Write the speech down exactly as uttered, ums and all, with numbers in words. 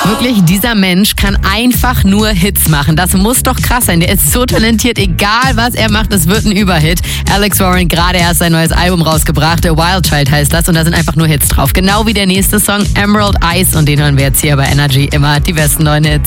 Wirklich, dieser Mensch kann einfach nur Hits machen. Das muss doch krass sein. Der ist so talentiert, egal was er macht, es wird ein Überhit. Alex Warren gerade erst sein neues Album rausgebracht, The Wild Child heißt das, und da sind einfach nur Hits drauf. Genau wie der nächste Song, Emerald Eyes, und den hören wir jetzt hier bei Energy immer die besten neuen Hits.